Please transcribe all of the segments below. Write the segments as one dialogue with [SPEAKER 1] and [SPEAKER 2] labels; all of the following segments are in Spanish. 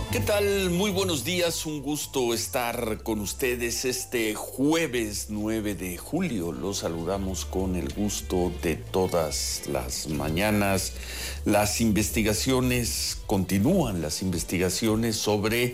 [SPEAKER 1] ¿Qué tal? Muy buenos días, un gusto estar con ustedes este jueves 9 de julio. Los saludamos con el gusto de todas las mañanas. Las investigaciones continúan, las investigaciones sobre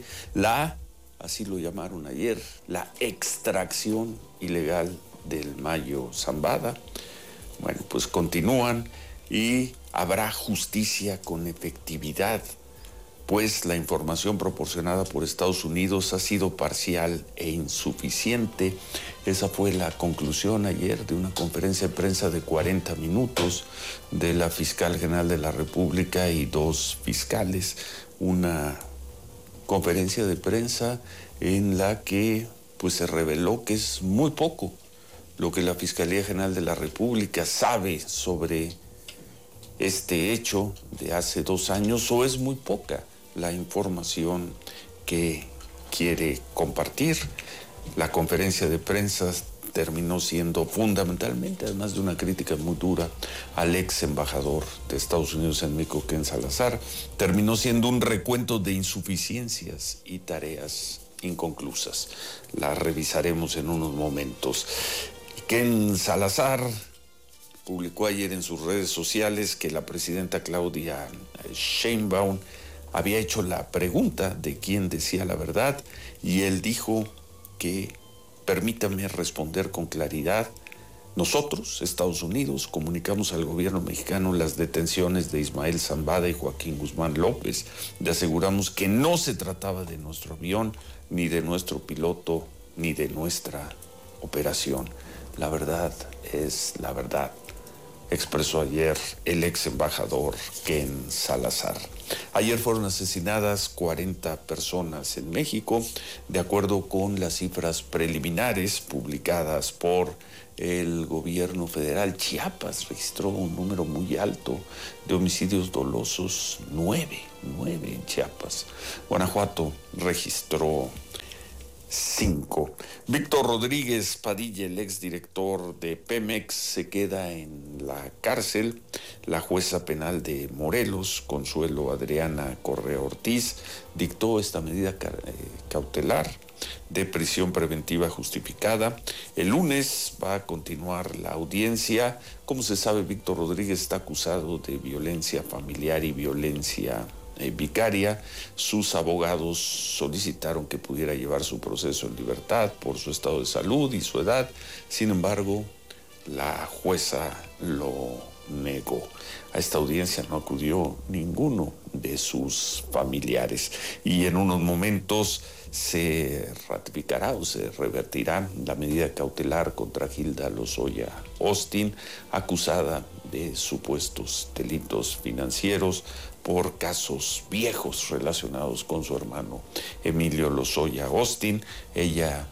[SPEAKER 1] así lo llamaron ayer, la extracción ilegal del Mayo Zambada. Bueno, pues continúan y habrá justicia con efectividad, pues la información proporcionada por Estados Unidos ha sido parcial e insuficiente. Esa fue la conclusión ayer de una conferencia de prensa de 40 minutos de la fiscal general de la República y dos fiscales. Una conferencia de prensa en la que pues se reveló que es muy poco lo que la Fiscalía General de la República sabe sobre este hecho de hace 2 años, o es muy poca la información que quiere compartir. La conferencia de prensa terminó siendo fundamentalmente, además de una crítica muy dura al ex embajador de Estados Unidos en México, Ken Salazar, terminó siendo un recuento de insuficiencias y tareas inconclusas. La revisaremos en unos momentos. Ken Salazar publicó ayer en sus redes sociales que la presidenta Claudia Sheinbaum había hecho la pregunta de quién decía la verdad, y él dijo que, permítame responder con claridad, nosotros, Estados Unidos, comunicamos al gobierno mexicano las detenciones de Ismael Zambada y Joaquín Guzmán López. Le aseguramos que no se trataba de nuestro avión, ni de nuestro piloto, ni de nuestra operación. La verdad es la verdad, expresó ayer el ex embajador Ken Salazar. Ayer fueron asesinadas 40 personas en México, de acuerdo con las cifras preliminares publicadas por el gobierno federal. Chiapas registró un número muy alto de homicidios dolosos, 9 en Chiapas. Guanajuato registró 5. Víctor Rodríguez Padilla, el exdirector de Pemex, se queda en la cárcel. La jueza penal de Morelos, Consuelo Adriana Correa Ortiz, dictó esta medida cautelar de prisión preventiva justificada. El lunes va a continuar la audiencia. Como se sabe, Víctor Rodríguez está acusado de violencia familiar y violencia vicaria. Sus abogados solicitaron que pudiera llevar su proceso en libertad por su estado de salud y su edad. Sin embargo, la jueza lo negó. A esta audiencia no acudió ninguno de sus familiares, y en unos momentos se ratificará o se revertirá la medida cautelar contra Gilda Lozoya Austin, acusada de supuestos delitos financieros por casos viejos relacionados con su hermano Emilio Lozoya Austin. Ella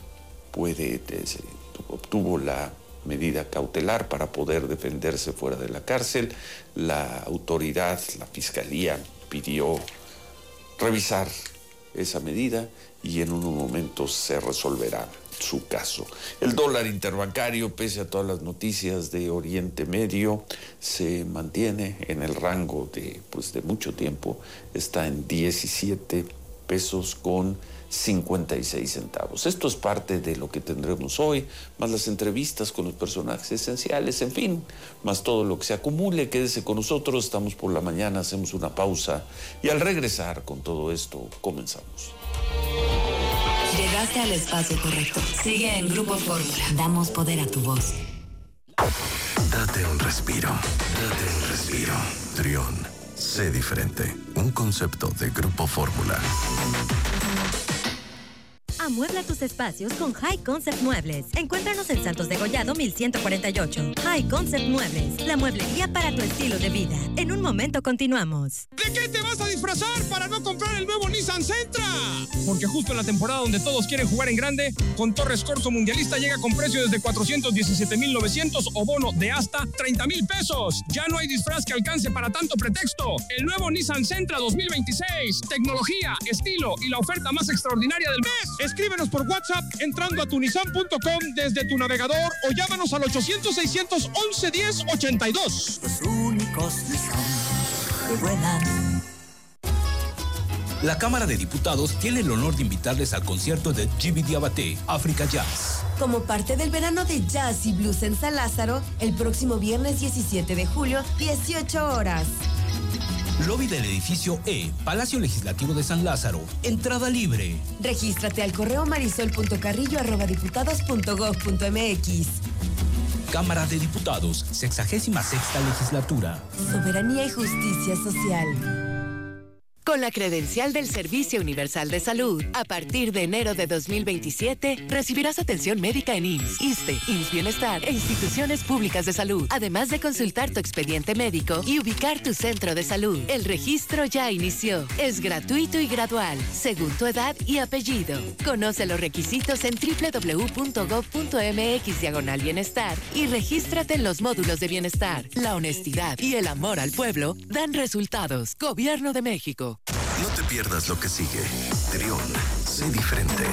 [SPEAKER 1] obtuvo la medida cautelar para poder defenderse fuera de la cárcel. La autoridad, la fiscalía, pidió revisar esa medida y en unos momentos se resolverá su caso. El dólar interbancario, pese a todas las noticias de Oriente Medio, se mantiene en el rango de mucho tiempo. Está en 17 pesos con 56 centavos. Esto es parte de lo que tendremos hoy, más las entrevistas con los personajes esenciales, en fin, más todo lo que se acumule. Quédese con nosotros, estamos por la mañana, hacemos una pausa y al regresar con todo esto comenzamos.
[SPEAKER 2] Llegaste al espacio correcto. Sigue en Grupo Fórmula. Damos poder a tu voz.
[SPEAKER 3] Date un respiro. Trión. Sé diferente. Un concepto de Grupo Fórmula.
[SPEAKER 4] Amuebla tus espacios con High Concept Muebles. Encuéntranos en Santos Degollado 1148. High Concept Muebles, la mueblería para tu estilo de vida. En un momento continuamos.
[SPEAKER 5] ¿De qué te vas a disfrazar para no comprar el nuevo Nissan Sentra? Porque justo en la temporada donde todos quieren jugar en grande, con Torres Corso Mundialista llega con precio desde 417,900 o bono de hasta 30,000 pesos. Ya no hay disfraz que alcance para tanto pretexto. El nuevo Nissan Sentra 2026. Tecnología, estilo y la oferta más extraordinaria del mes. Escríbenos por WhatsApp entrando a tunisan.com desde tu navegador o llámanos al 800-611-1082.
[SPEAKER 6] Los únicos Nissan que vuelan. La Cámara de Diputados tiene el honor de invitarles al concierto de Djiby Diabaté, Africa Jazz.
[SPEAKER 7] Como parte del verano de jazz y blues en San Lázaro, el próximo viernes 17 de julio, 18 horas.
[SPEAKER 6] Lobby del edificio E, Palacio Legislativo de San Lázaro. Entrada libre.
[SPEAKER 7] Regístrate al correo marisol.carrillo@diputados.gov.mx.
[SPEAKER 6] Cámara de Diputados, 66ª Legislatura.
[SPEAKER 7] Soberanía y justicia social.
[SPEAKER 8] Con la credencial del Servicio Universal de Salud, a partir de enero de 2027, recibirás atención médica en IMSS, ISSSTE, IMSS Bienestar e instituciones públicas de salud, además de consultar tu expediente médico y ubicar tu centro de salud. El registro ya inició. Es gratuito y gradual, según tu edad y apellido. Conoce los requisitos en www.gov.mx/bienestar y regístrate en los módulos de bienestar. La honestidad y el amor al pueblo dan resultados. Gobierno de México.
[SPEAKER 3] No te pierdas lo que sigue. Trión, sé diferente.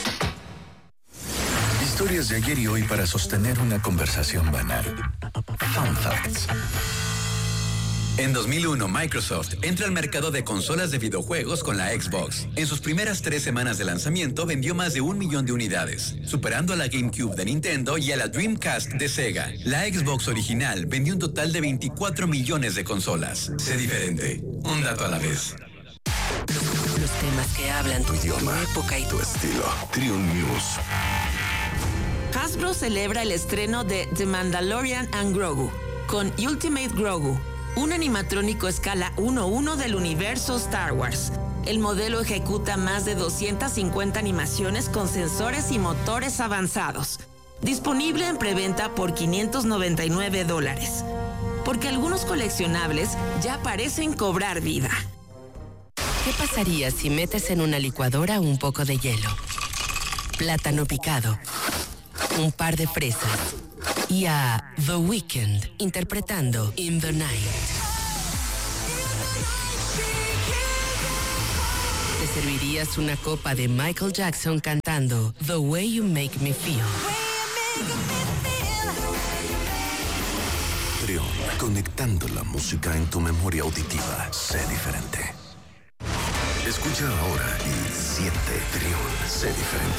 [SPEAKER 3] Historias de ayer y hoy para sostener una conversación banal. Fun Facts.
[SPEAKER 9] En 2001, Microsoft entra al mercado de consolas de videojuegos con la Xbox. En sus primeras 3 semanas de lanzamiento vendió más de 1 millón de unidades, superando a la GameCube de Nintendo y a la Dreamcast de Sega. La Xbox original vendió un total de 24 millones de consolas. Sé diferente. Un dato a la vez.
[SPEAKER 8] Los temas que hablan
[SPEAKER 3] Tu idioma,
[SPEAKER 8] tu época y
[SPEAKER 3] tu estilo. Trión News.
[SPEAKER 10] Hasbro celebra el estreno de The Mandalorian and Grogu con Ultimate Grogu, un animatrónico escala 1:1 del universo Star Wars. El modelo ejecuta más de 250 animaciones con sensores y motores avanzados. Disponible en preventa por $599. Porque algunos coleccionables ya parecen cobrar vida.
[SPEAKER 8] ¿Qué pasaría si metes en una licuadora un poco de hielo, plátano picado, un par de fresas y a The Weeknd interpretando In the Night? ¿Te servirías una copa de Michael Jackson cantando The Way You Make Me Feel?
[SPEAKER 3] Trión, conectando la música en tu memoria auditiva. Sé diferente. Escucha ahora y siente Trión, sé diferente.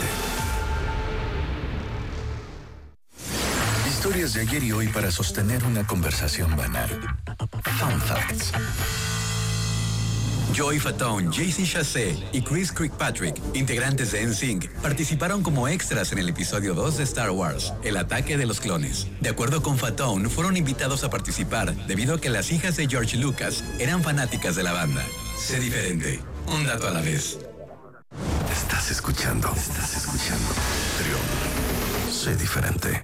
[SPEAKER 3] Historias de ayer y hoy para sostener una conversación banal. Fun Facts.
[SPEAKER 9] Joey Fatone, JC Chasez y Chris Kirkpatrick, integrantes de NSYNC, participaron como extras en el episodio 2 de Star Wars, El ataque de los clones. De acuerdo con Fatone, fueron invitados a participar debido a que las hijas de George Lucas eran fanáticas de la banda. Sé diferente. Un dato a la vez.
[SPEAKER 3] Estás escuchando. Trión, sé diferente.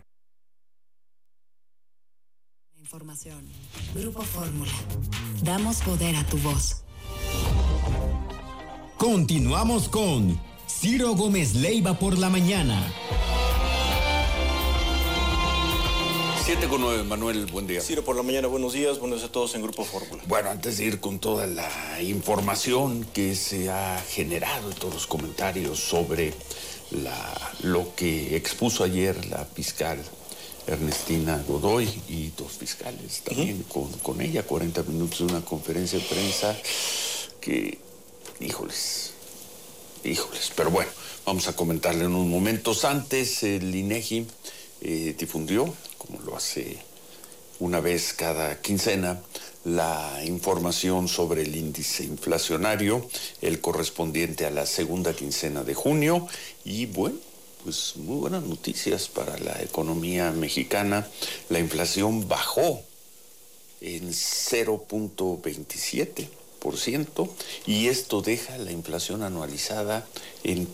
[SPEAKER 2] Información. Grupo Fórmula. Damos poder a tu voz.
[SPEAKER 11] Continuamos con Ciro Gómez Leiva por la mañana.
[SPEAKER 1] 7:09, Manuel, buen día.
[SPEAKER 12] Ciro por la mañana, buenos días a todos en Grupo Fórmula.
[SPEAKER 1] Bueno, antes de ir con toda la información que se ha generado y todos los comentarios sobre lo que expuso ayer la fiscal Ernestina Godoy y 2 fiscales también con ella, 40 minutos de una conferencia de prensa que, híjoles, pero bueno, vamos a comentarle en unos momentos. Antes, el INEGI difundió, como lo hace una vez cada quincena, la información sobre el índice inflacionario, el correspondiente a la segunda quincena de junio, y bueno, pues muy buenas noticias para la economía mexicana. La inflación bajó en 0.27%, y esto deja la inflación anualizada en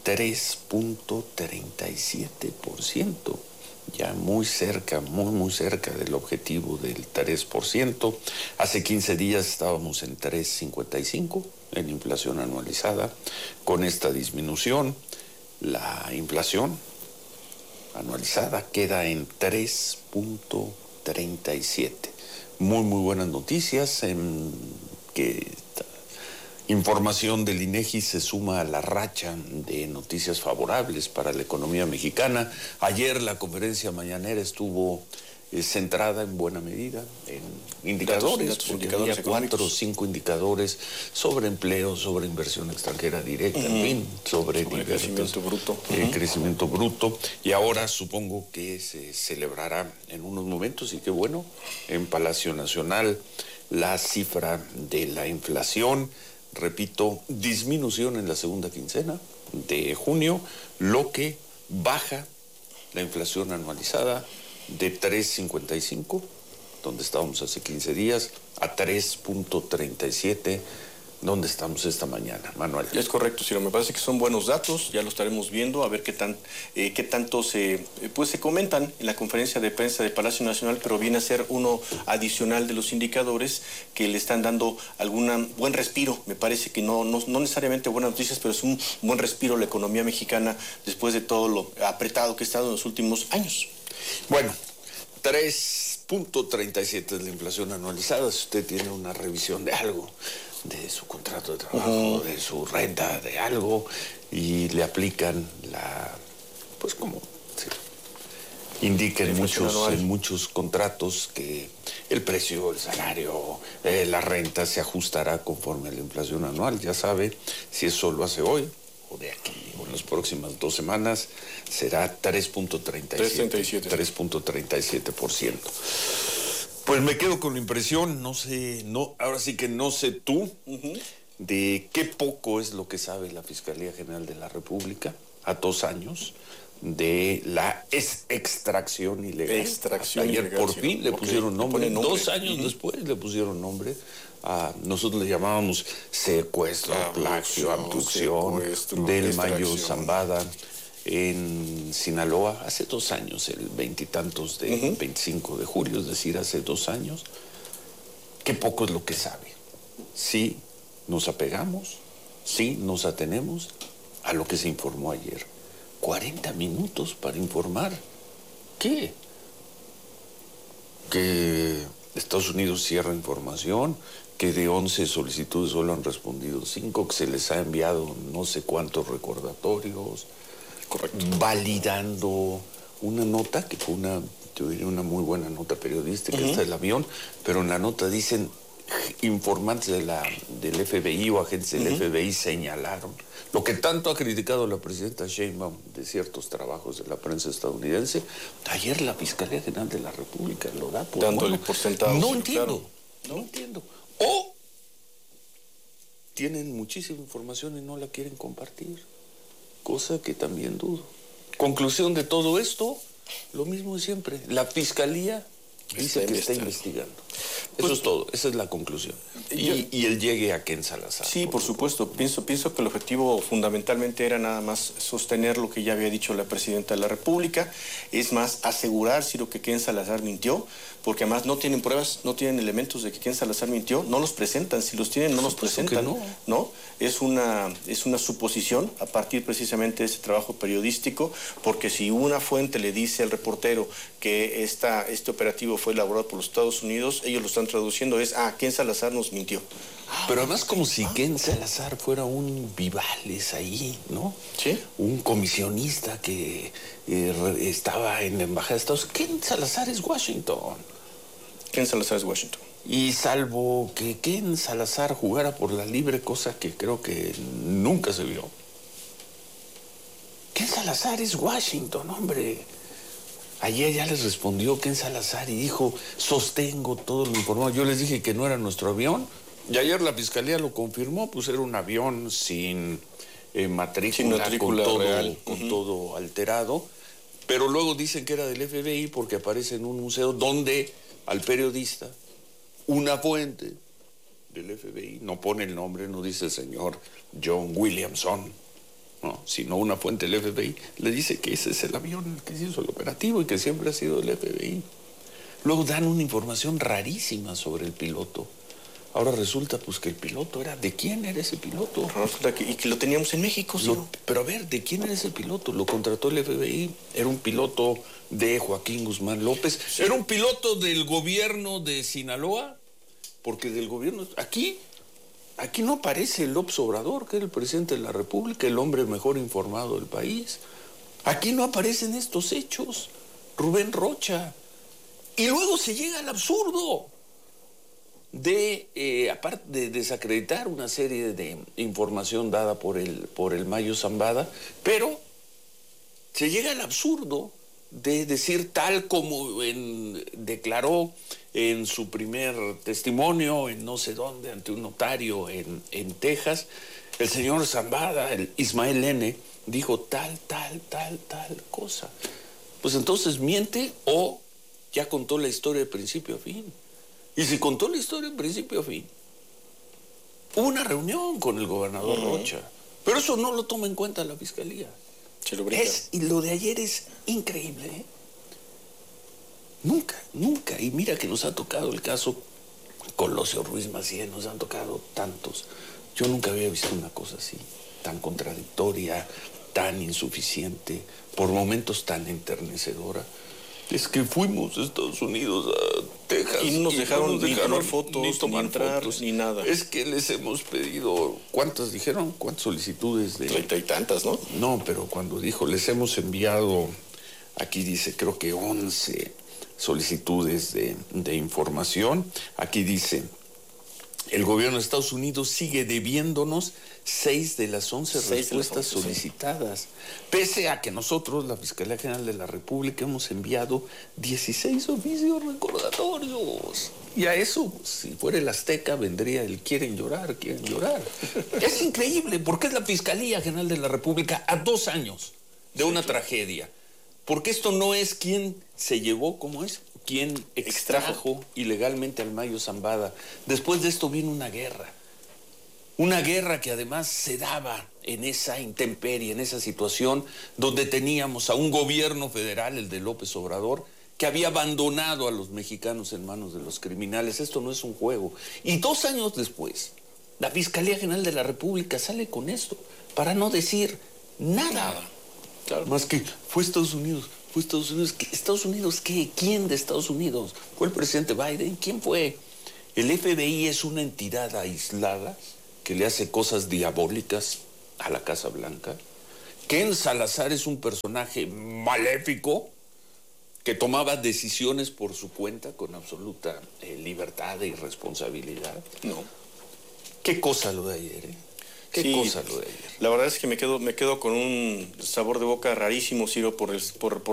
[SPEAKER 1] 3.37%. Ya muy cerca, muy cerca del objetivo del 3%. Hace 15 días estábamos en 3.55 en inflación anualizada. Con esta disminución, la inflación anualizada queda en 3.37. Muy buenas noticias, en que información del INEGI se suma a la racha de noticias favorables para la economía mexicana. Ayer la conferencia mañanera estuvo centrada en buena medida en indicadores, porque había 4 o 5 indicadores sobre empleo, sobre inversión extranjera directa, en fin, sobre
[SPEAKER 12] crecimiento bruto.
[SPEAKER 1] Crecimiento bruto. Y ahora supongo que se celebrará en unos momentos, y qué bueno, en Palacio Nacional, la cifra de la inflación. Repito, disminución en la segunda quincena de junio, lo que baja la inflación anualizada de 3.55, donde estábamos hace 15 días, a 3.37, donde estamos esta mañana. Manuel.
[SPEAKER 12] Es correcto, Ciro. Me parece que son buenos datos, ya lo estaremos viendo, a ver qué tanto se comentan en la conferencia de prensa de Palacio Nacional, pero viene a ser uno adicional de los indicadores que le están dando algún buen respiro. Me parece que no necesariamente buenas noticias, pero es un buen respiro a la economía mexicana después de todo lo apretado que ha estado en los últimos años.
[SPEAKER 1] Bueno, 3.37 es la inflación anualizada. Si usted tiene una revisión de algo, de su contrato de trabajo, de su renta, de algo, y le aplican pues como indica en muchos contratos que el precio, el salario, la renta se ajustará conforme a la inflación anual. Ya sabe, si eso lo hace hoy o de aquí o en las próximas 2 semanas, será 3.37%. Pues me quedo con la impresión, ahora sí que no sé tú, de qué poco es lo que sabe la Fiscalía General de la República a 2 años de la extracción ilegal. Ayer por fin le pusieron nombre. 2 años después le pusieron nombre. Nosotros le llamábamos secuestro, plagio, abducción del Mayo Zambada en Sinaloa, hace 2 años, el 25 de julio, es decir, hace 2 años. Qué poco es lo que sabe. Sí nos apegamos, sí nos atenemos a lo que se informó ayer. 40 minutos para informar. ¿Qué? Que Estados Unidos cierra información, que de 11 solicitudes solo han respondido 5, que se les ha enviado no sé cuántos recordatorios. Correcto. Validando una nota que fue yo diría una muy buena nota periodística, esta del avión, pero en la nota dicen informantes del FBI o agentes del FBI señalaron lo que tanto ha criticado la presidenta Sheinbaum de ciertos trabajos de la prensa estadounidense. Ayer la Fiscalía General de la República lo da por
[SPEAKER 12] dándole por sentado.
[SPEAKER 1] No entiendo. O tienen muchísima información y no la quieren compartir, cosa que también dudo. Conclusión de todo esto, lo mismo de siempre. La Fiscalía dice que está investigando. Eso es todo, esa es la conclusión. Y el llegue a Ken Salazar.
[SPEAKER 12] Sí, por supuesto. Pienso que el objetivo fundamentalmente era nada más sostener lo que ya había dicho la presidenta de la República. Es más, asegurar, Ciro, que Ken Salazar mintió, porque además no tienen pruebas, no tienen elementos de que Ken Salazar mintió, no los presentan. Si los tienen, no los presentan. No, es una suposición a partir precisamente de ese trabajo periodístico, porque si una fuente le dice al reportero que este operativo fue elaborado por los Estados Unidos, ellos lo están traduciendo Ken Salazar nos mintió.
[SPEAKER 1] Pero además como si Ken Salazar fuera un Vivales ahí, ¿no?
[SPEAKER 12] Sí.
[SPEAKER 1] Un comisionista que estaba en la Embajada de Estados Unidos. Ken Salazar es Washington.
[SPEAKER 12] Ken Salazar es Washington.
[SPEAKER 1] Y salvo que Ken Salazar jugara por la libre, cosa que creo que nunca se vio. Ken Salazar es Washington, hombre. Ayer ya les respondió Ken Salazar y dijo, sostengo todo lo informado. Yo les dije que no era nuestro avión. Y ayer la Fiscalía lo confirmó, pues era un avión sin matrícula con todo alterado. Pero luego dicen que era del FBI porque aparece en un museo donde al periodista, una fuente del FBI, no pone el nombre, no dice el señor John Williamson, no, sino una fuente del FBI, le dice que ese es el avión que hizo el operativo y que siempre ha sido del FBI. Luego dan una información rarísima sobre el piloto. Ahora resulta pues que el piloto era... ¿De quién era ese piloto?
[SPEAKER 12] Y que lo teníamos en México, ¿sí?
[SPEAKER 1] Pero a ver, ¿de quién era ese piloto? Lo contrató el FBI. Era un piloto de Joaquín Guzmán López. Sí. Era un piloto del gobierno de Sinaloa. Porque del gobierno... Aquí no aparece López Obrador, que era el presidente de la República, el hombre mejor informado del país. Aquí no aparecen estos hechos. Rubén Rocha, Y luego se llega al absurdo de, aparte de desacreditar una serie de información dada por el Mayo Zambada, pero se llega al absurdo de decir, tal como declaró en su primer testimonio en no sé dónde, ante un notario en Texas, el señor Zambada, el Ismael N., dijo tal cosa. Pues entonces miente o ya contó la historia de principio a fin. Y si contó la historia de principio a fin, hubo una reunión con el gobernador Rocha, pero eso no lo toma en cuenta la fiscalía. Y lo de ayer es increíble, ¿eh? Nunca, y mira que nos ha tocado el caso Colosio Ruiz Macié, nos han tocado tantos. Yo nunca había visto una cosa así, tan contradictoria, tan insuficiente, por momentos tan enternecedora. Es que fuimos a Estados Unidos, a Texas,
[SPEAKER 12] y no nos dejaron ni tomar fotos, ni tomar entrar, fotos, ni nada.
[SPEAKER 1] Es que les hemos pedido, ¿cuántas dijeron? ¿Cuántas solicitudes?
[SPEAKER 12] 30 y tantas, ¿no?
[SPEAKER 1] No, pero cuando dijo, les hemos enviado, aquí dice, creo que 11 solicitudes de información. Aquí dice, el gobierno de Estados Unidos sigue debiéndonos 6 de las 11 respuestas solicitadas, pese a que nosotros, la Fiscalía General de la República, hemos enviado 16 oficios recordatorios. Y a eso, si fuera el Azteca, vendría el quieren llorar. Es increíble, porque es la Fiscalía General de la República a 2 años de una tragedia. Porque esto no es quien se llevó, ¿cómo es? Quien extrajo ilegalmente al Mayo Zambada. Después de esto vino una guerra. Una guerra que además se daba en esa intemperie, en esa situación donde teníamos a un gobierno federal, el de López Obrador, que había abandonado a los mexicanos en manos de los criminales. Esto no es un juego. Y 2 años después, la Fiscalía General de la República sale con esto, para no decir nada. Claro. Más que fue Estados Unidos. ¿Estados Unidos qué? ¿Quién de Estados Unidos? ¿Fue el presidente Biden? ¿Quién fue? El FBI es una entidad aislada que le hace cosas diabólicas a la Casa Blanca. Ken Salazar es un personaje maléfico que tomaba decisiones por su cuenta con absoluta libertad e irresponsabilidad. No. ¿Qué cosa lo de ayer, eh? ¿Qué cosa lo de ayer?
[SPEAKER 12] La verdad es que me quedo con un sabor de boca rarísimo, Ciro, por